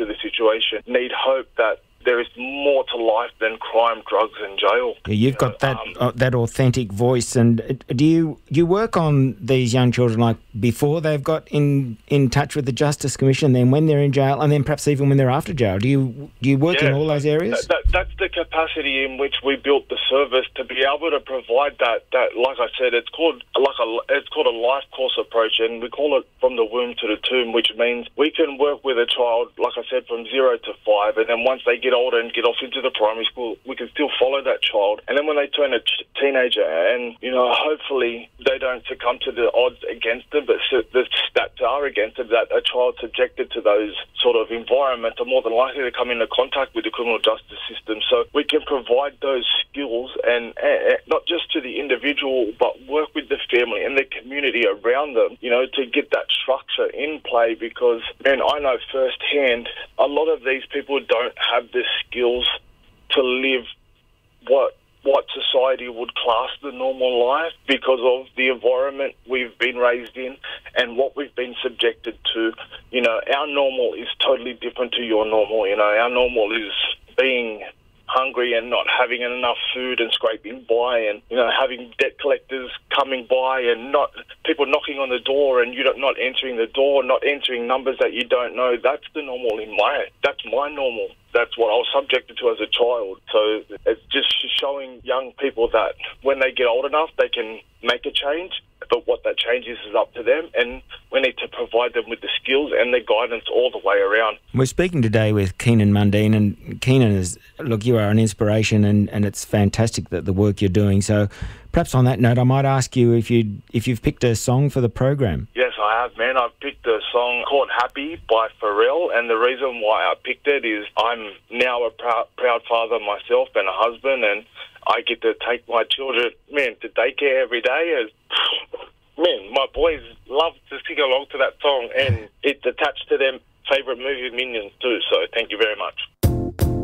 to the situation need hope that there is more to life than crime, drugs and jail. Yeah, you've got that authentic voice. And do you work on these young children like before they've got in touch with the Justice Commission, then when they're in jail, and then perhaps even when they're after jail? Do you work in all those areas? That's the capacity in which we built the service, to be able to provide that like I said, it's called a life course approach, and we call it from the womb to the tomb, which means we can work with a child, like I said, from 0 to 5, and then once they get older and get off into the primary school, we can still follow that child. And then when they turn a teenager, and hopefully they don't succumb to the odds against them, but the stats are against them, that a child subjected to those sort of environment are more than likely to come into contact with the criminal justice system. So we can provide those skills, and not just to the individual, but work with the family and the community around them, to get that structure in play. Because, man, I know firsthand a lot of these people don't have the skills to live what society would class the normal life, because of the environment we've been raised in and what we've been subjected to. Our normal is totally different to your normal. Our normal is being hungry and not having enough food and scraping by, and having debt collectors coming by, and not people knocking on the door and not answering the door, not answering numbers that you don't know. That's the normal that's my normal. That's what I was subjected to as a child. So it's just showing young people that when they get old enough, they can make a change. But what that change is up to them, and we need to provide them with the skills and the guidance all the way around. We're speaking today with Keenan Mundine, and Keenan you are an inspiration, and it's fantastic that the work you're doing. So perhaps on that note, I might ask you if you've picked a song for the program. Yes, I have, man. I've picked a song called Happy by Pharrell, and the reason why I picked it is I'm now a proud father myself and a husband, and I get to take my children, to daycare every day. My boys love to sing along to that song, and it's attached to their favourite movie, Minions, too. So thank you very much.